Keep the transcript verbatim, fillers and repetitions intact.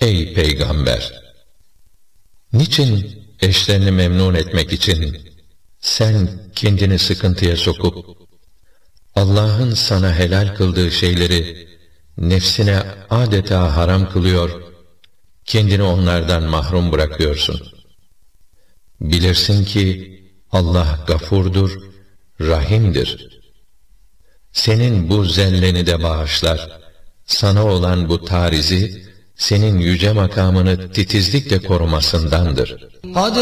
Ey Peygamber! Niçin eşlerini memnun etmek için sen kendini sıkıntıya sokup Allah'ın sana helal kıldığı şeyleri nefsine adeta haram kılıyor, kendini onlardan mahrum bırakıyorsun? Bilirsin ki Allah gafurdur, rahimdir. Senin bu zelleni de bağışlar, sana olan bu tarizi, senin yüce makamını titizlikle korumasındandır.